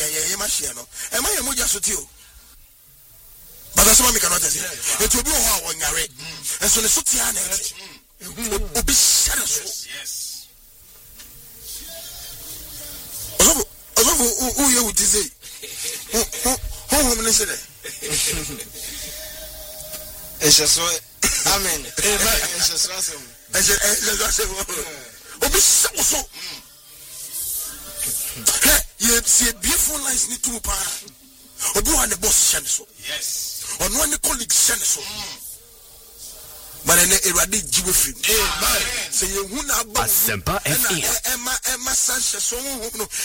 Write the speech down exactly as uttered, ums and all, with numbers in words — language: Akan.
ye ye ma hye no e ma ye moja so ti o but that's what me cannot say it will be how on yare and so the so ti ana it obi share so yes ozo ozo who you would say who who me say that it's just so amen it's just so it's just so obi so so hey you see beautiful lines need to pa obi one the boss share so yes on one colleague share so but then erade jiwe film amen say you hu na ba Asempa F M Emma Emma Sanchez so no